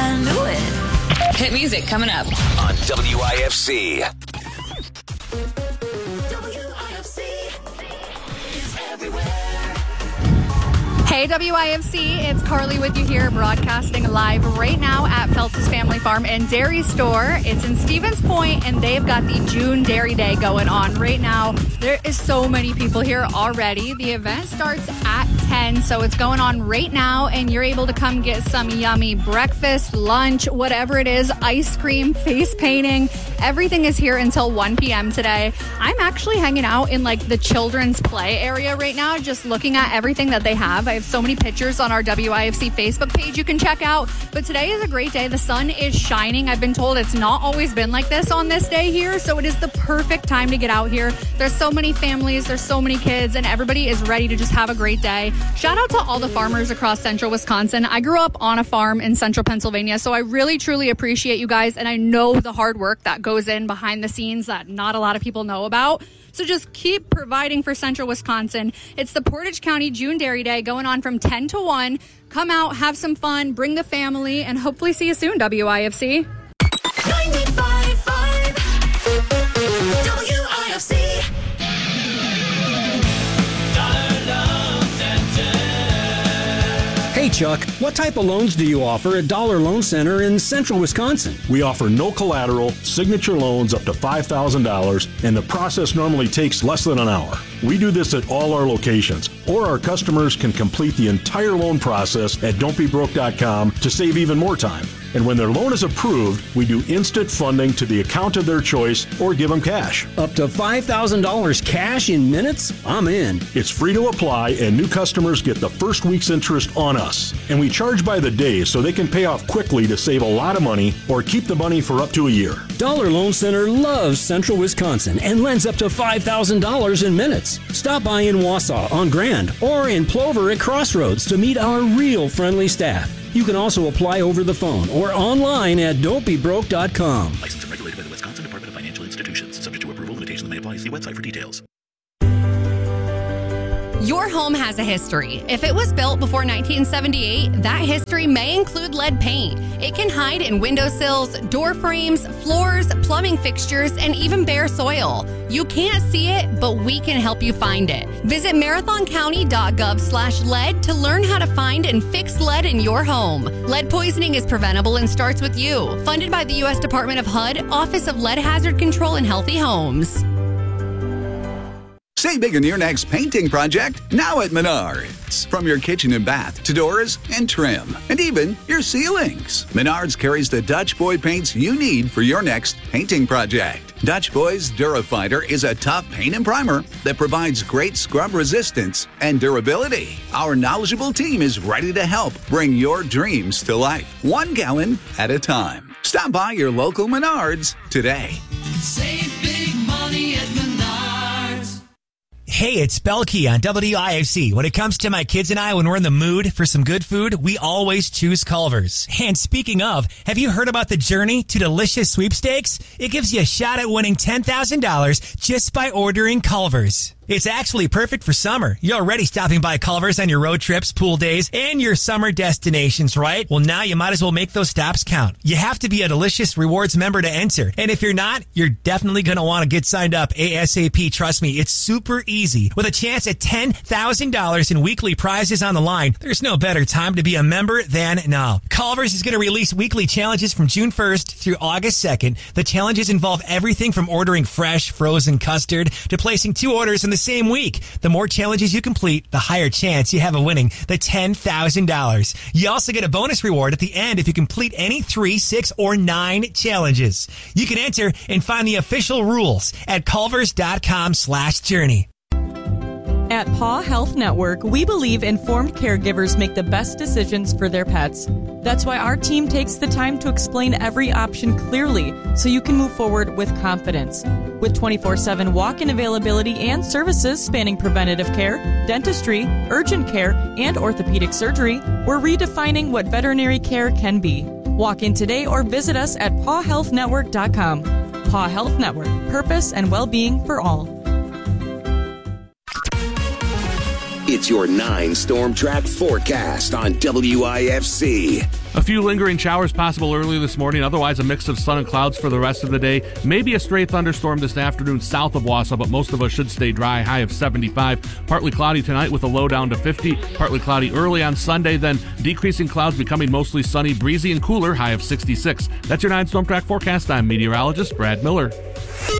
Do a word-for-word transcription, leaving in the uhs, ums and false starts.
I knew it. Hit music coming up on W I F C. Hey, W I F C, it's Carly with you here, broadcasting live right now at Phelps' Family Farm and Dairy Store. It's in Stevens Point, and they've got the June Dairy Day going on right now. There is so many people here already. The event starts at ten, so it's going on right now, and you're able to come get some yummy breakfast, lunch, whatever it is, ice cream, face painting. Everything is here until one p.m. today. I'm actually hanging out in like the children's play area right now, just looking at everything that they have. I have so many pictures on our W I F C Facebook page you can check out. But today is a great day. The sun is shining. I've been told it's not always been like this on this day here, so it is the perfect time to get out here. There's so many families, there's so many kids, and everybody is ready to just have a great day. Shout out to all the farmers across central Wisconsin. I grew up on a farm in central Pennsylvania, so I really, truly appreciate you guys, and I know the hard work that goes in behind the scenes that not a lot of people know about. So just keep providing for central Wisconsin. It's the Portage County June Dairy Day going on from ten to one. Come out, have some fun, bring the family, and hopefully see you soon, W I F C. ninety-five point five W I F C. Hey Chuck, what type of loans do you offer at Dollar Loan Center in central Wisconsin? We offer no collateral, signature loans up to five thousand dollars, and the process normally takes less than an hour. We do this at all our locations, or our customers can complete the entire loan process at don't be broke dot com to save even more time. And when their loan is approved, we do instant funding to the account of their choice or give them cash. Up to five thousand dollars cash in minutes? I'm in. It's free to apply, and new customers get the first week's interest on us. And we charge by the day so they can pay off quickly to save a lot of money or keep the money for up to a year. Dollar Loan Center loves central Wisconsin and lends up to five thousand dollars in minutes. Stop by in Wausau on Grand or in Plover at Crossroads to meet our real friendly staff. You can also apply over the phone or online at don't be broke dot com. Licensed and regulated by the Wisconsin Department of Financial Institutions. Subject to approval, limitations may apply. See website for details. Your home has a history. If it was built before nineteen seventy-eight, that history may include lead paint. It can hide in windowsills, door frames, floors, plumbing fixtures, and even bare soil. You can't see it, but we can help you find it. Visit marathon county dot gov slash lead to learn how to find and fix lead in your home. Lead poisoning is preventable and starts with you. Funded by the U S Department of H U D, Office of Lead Hazard Control and Healthy Homes. Save big on your next painting project now at Menards. From your kitchen and bath to doors and trim, and even your ceilings. Menards carries the Dutch Boy paints you need for your next painting project. Dutch Boy's Durafighter is a tough paint and primer that provides great scrub resistance and durability. Our knowledgeable team is ready to help bring your dreams to life, one gallon at a time. Stop by your local Menards today. Save big money at Menards. Hey, it's Belkey on W I F C. When it comes to my kids and I, when we're in the mood for some good food, we always choose Culver's. And speaking of, have you heard about the Journey to Delicious sweepstakes? It gives you a shot at winning ten thousand dollars just by ordering Culver's. It's actually perfect for summer. You're already stopping by Culver's on your road trips, pool days, and your summer destinations, right? Well, now you might as well make those stops count. You have to be a Delicious Rewards member to enter. And if you're not, you're definitely going to want to get signed up ASAP. Trust me, it's super easy. With a chance at ten thousand dollars in weekly prizes on the line, there's no better time to be a member than now. Culver's is going to release weekly challenges from June first through August second. The challenges involve everything from ordering fresh, frozen custard to placing two orders in the same week. The more challenges you complete, the higher chance you have of winning the ten thousand dollars. You also get a bonus reward at the end if you complete any three, six, or nine challenges. You can enter and find the official rules at culvers.com slash journey. At Paw Health Network, we believe informed caregivers make the best decisions for their pets. That's why our team takes the time to explain every option clearly so you can move forward with confidence. With twenty-four seven walk-in availability and services spanning preventative care, dentistry, urgent care, and orthopedic surgery, we're redefining what veterinary care can be. Walk in today or visit us at paw health network dot com. Paw Health Network, purpose and well-being for all. It's your nine Storm Track forecast on W I F C. A few lingering showers possible early this morning. Otherwise, a mix of sun and clouds for the rest of the day. Maybe a stray thunderstorm this afternoon south of Wausau, but most of us should stay dry. High of seventy-five. Partly cloudy tonight with a low down to fifty. Partly cloudy early on Sunday, then decreasing clouds becoming mostly sunny, breezy, and cooler. High of sixty-six. That's your nine Storm Track forecast. I'm meteorologist Brad Miller.